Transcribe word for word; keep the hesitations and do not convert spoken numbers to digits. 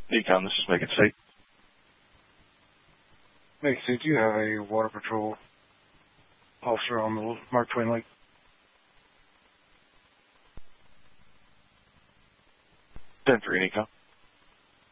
Econ, this is Megan State. Megan State, do you have a Water Patrol officer on the Mark Twain Lake? ten three, Econ.